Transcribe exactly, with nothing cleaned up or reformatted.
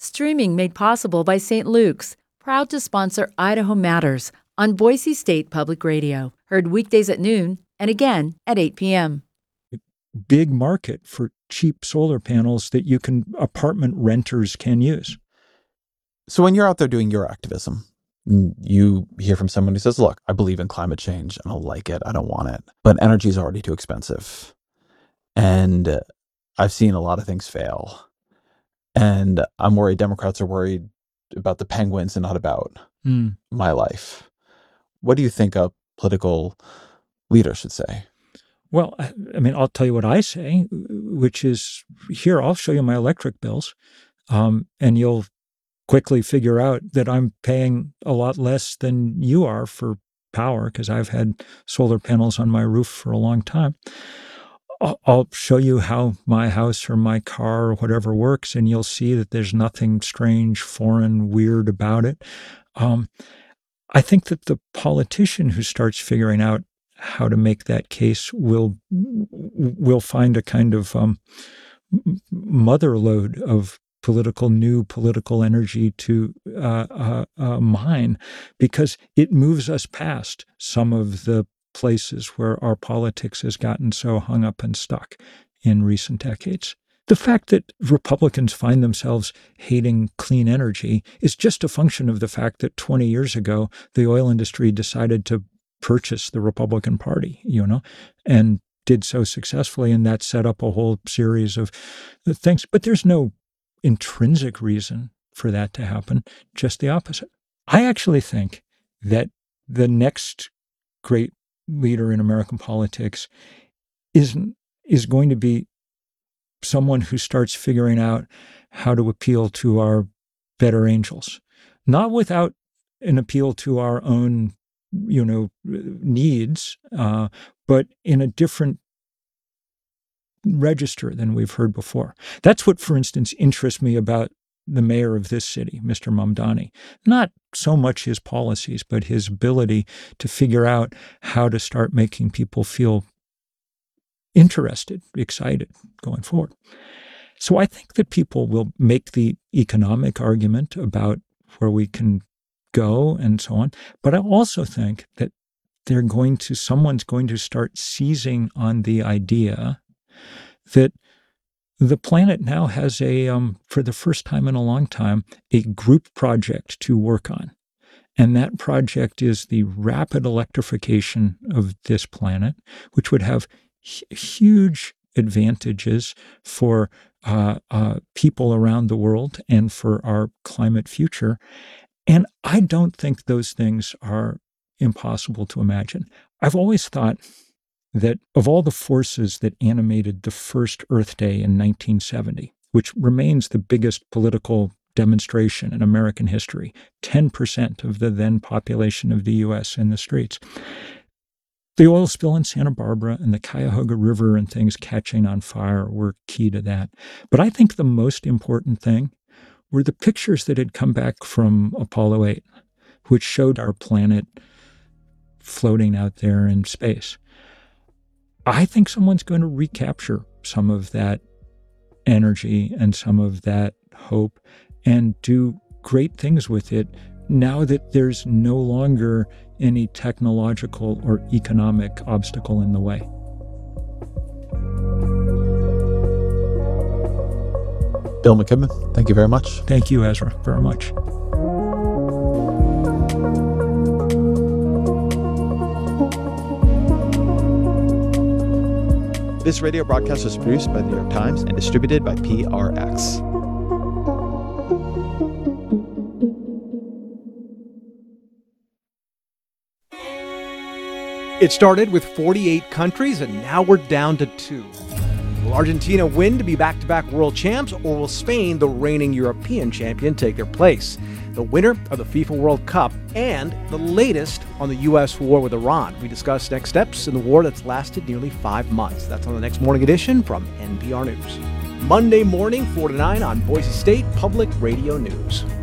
Streaming made possible by Saint Luke's, proud to sponsor Idaho Matters on Boise State Public Radio. Heard weekdays at noon and again at eight p.m. Big market for cheap solar panels that you can, apartment renters can use. So when you're out there doing your activism, you hear from someone who says, look, I believe in climate change. I don't like it. I don't want it. But energy is already too expensive. And uh, I've seen a lot of things fail. And I'm worried Democrats are worried about the penguins and not about mm. my life. What do you think a political leader should say? Well, I mean, I'll tell you what I say, which is, here, I'll show you my electric bills, um, and you'll quickly figure out that I'm paying a lot less than you are for power, because I've had solar panels on my roof for a long time. I'll show you how my house or my car or whatever works, and you'll see that there's nothing strange, foreign, weird about it. Um, I think that the politician who starts figuring out how to make that case will will find a kind of um, mother lode of political new political energy to uh, uh, uh, mine, because it moves us past some of the places where our politics has gotten so hung up and stuck in recent decades. The fact that Republicans find themselves hating clean energy is just a function of the fact that twenty years ago, the oil industry decided to purchase the Republican Party, you know, and did so successfully. And that set up a whole series of things. But there's no intrinsic reason for that to happen, just the opposite. I actually think that the next great leader in American politics is, is going to be someone who starts figuring out how to appeal to our better angels, not without an appeal to our own, you know, needs, uh, but in a different register than we've heard before. That's what, for instance, interests me about the mayor of this city, Mister Mamdani. Not so much his policies, but his ability to figure out how to start making people feel interested, excited going forward. So I think that people will make the economic argument about where we can go and so on. But I also think that they're going to, someone's going to start seizing on the idea that the planet now has a, um, for the first time in a long time, a group project to work on. And that project is the rapid electrification of this planet, which would have h- huge advantages for uh, uh, people around the world and for our climate future. And I don't think those things are impossible to imagine. I've always thought that of all the forces that animated the first Earth Day in nineteen seventy, which remains the biggest political demonstration in American history, ten percent of the then population of the U S in the streets, the oil spill in Santa Barbara and the Cuyahoga River and things catching on fire were key to that. But I think the most important thing were the pictures that had come back from Apollo eight, which showed our planet floating out there in space. I think someone's going to recapture some of that energy and some of that hope and do great things with it now that there's no longer any technological or economic obstacle in the way. Bill McKibben, thank you very much. Thank you, Ezra, very much. This radio broadcast was produced by the New York Times and distributed by P R X. It started with forty-eight countries, and now we're down to two. Will Argentina win to be back-to-back world champs, or will Spain, the reigning European champion, take their place? The winner of the FIFA World Cup and the latest on the U S war with Iran. We discuss next steps in the war that's lasted nearly five months. That's on the next morning edition from N P R News. Monday morning, four to nine on Boise State Public Radio News.